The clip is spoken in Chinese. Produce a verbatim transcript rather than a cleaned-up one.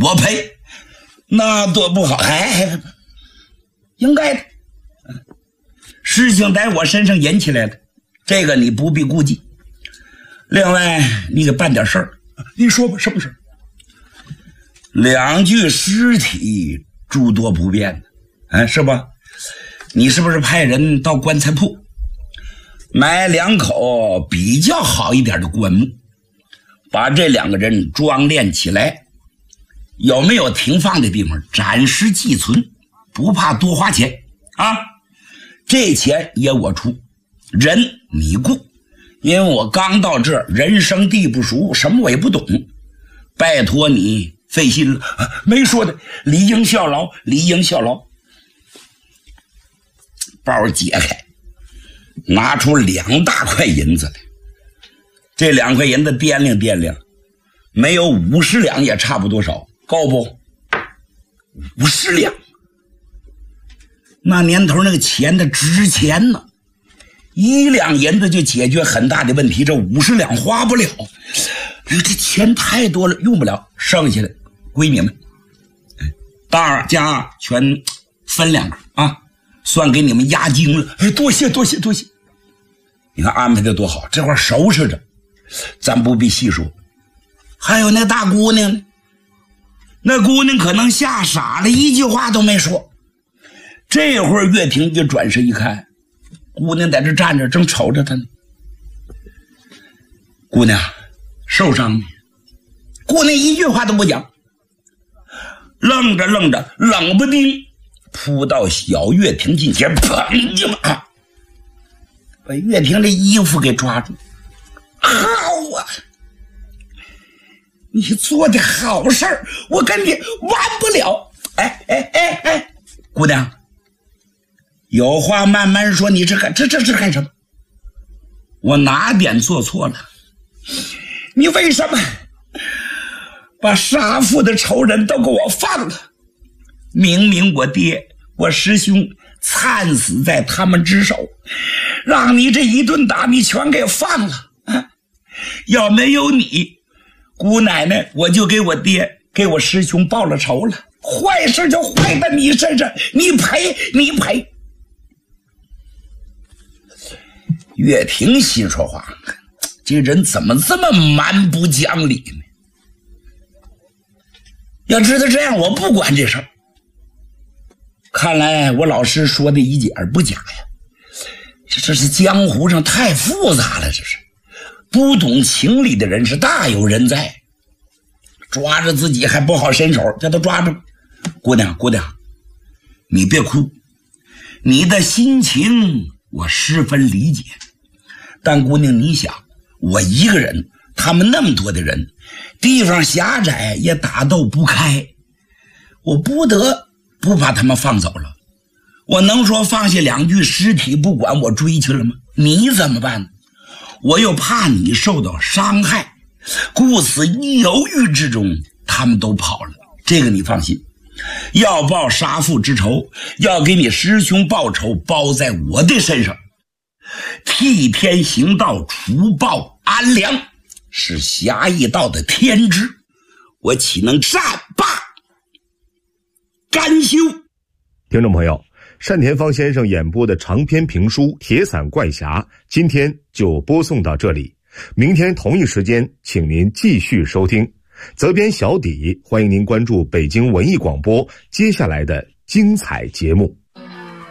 我赔，那多不好。哎，应该的，事情在我身上引起来的，这个你不必顾忌。另外，你给办点事儿。你说吧，什么事？两具尸体诸多不便的，哎，是吧？你是不是派人到棺材铺买两口比较好一点的棺木，把这两个人装殓起来？有没有停放的地方暂时寄存，不怕多花钱啊？这钱也我出，人你雇，因为我刚到这儿，人生地不熟，什么我也不懂，拜托你费心了。没说的，理应效劳，理应效劳。包解开，拿出两大块银子来，这两块银子掂量掂量，没有五十两也差不多少，够不？五十两，那年头那个钱的值钱呢，一两银子就解决很大的问题，这五十两花不了，这钱太多了，用不了，剩下的归你们，大家全分两个啊，算给你们押金了。哎，多谢多谢多谢！你看安排的多好，这块收拾着，咱不必细说。还有那大姑娘呢，那姑娘可能吓傻了，一句话都没说。这会儿岳霆就转身一看，姑娘在这站着，正瞅着他呢。姑娘受伤没？姑娘一句话都不讲，愣着愣着，冷不丁扑到小岳霆近前，砰一把把岳霆的衣服给抓住。好啊，你做的好事儿，我跟你完不了。哎哎哎哎，姑娘，有话慢慢说，你这干这这这干什么？我哪点做错了？你为什么把杀父的仇人都给我放了？明明我爹我师兄惨死在他们之手，让你这一顿打你全给放了啊！要没有你，姑奶奶我就给我爹给我师兄报了仇了。坏事就坏在你身上，你赔你赔。岳霆心说话，这人怎么这么蛮不讲理呢？要知道这样，我不管这事儿。看来我老师说的一点不假呀，这这是江湖上太复杂了，这是不懂情理的人是大有人在，抓着自己还不好伸手，叫他抓住。姑娘姑娘，你别哭，你的心情我十分理解，但姑娘你想，我一个人，他们那么多的人，地方狭窄也打斗不开，我不得不把他们放走了。我能说放下两具尸体不管我追去了吗？你怎么办呢？我又怕你受到伤害，故此一犹豫之中他们都跑了。这个你放心，要报杀父之仇，要给你师兄报仇，包在我的身上。替天行道，除暴安良，是侠义道的天职，我岂能善罢甘休？ 听众朋友，单田芳先生演播的长篇评书《铁伞怪侠》今天就播送到这里，明天同一时间请您继续收听。责编小底，欢迎您关注北京文艺广播接下来的精彩节目。